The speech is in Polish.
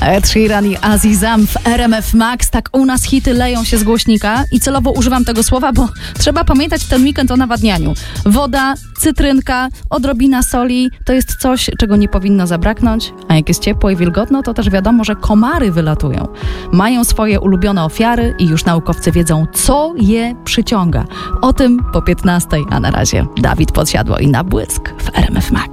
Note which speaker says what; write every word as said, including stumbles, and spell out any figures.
Speaker 1: Ed Sheeran i Azizam w R M F Max. Tak u nas hity leją się z głośnika i celowo używam tego słowa, bo trzeba pamiętać ten weekend o nawadnianiu. Woda, cytrynka, odrobina soli to jest coś, czego nie powinno zabraknąć, a jak jest ciepło i wilgotno, to też wiadomo, że komary wylatują. Mają swoje ulubione ofiary i już naukowcy wiedzą, co je przyciąga. O tym po piętnastej, a na razie Dawid Podsiadło i Na błysk w R M F Max.